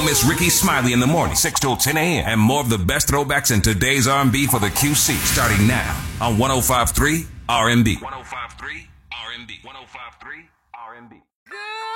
Don't miss Ricky Smiley in the morning, 6 till 10 a.m. And more of the best throwbacks in today's R&B for the QC, starting now on 105.3 R&B. 105.3 R&B. 105.3 R&B.